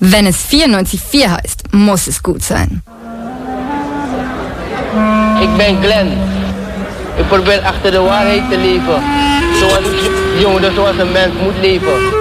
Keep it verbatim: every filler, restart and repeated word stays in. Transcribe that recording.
Wenn es vierundneunzig Komma vier heißt, muss es gut sein. Ik ben Glenn. Ik probeer achter de waarheid te leven. Zoals, jongen, zoals een mens moet leven.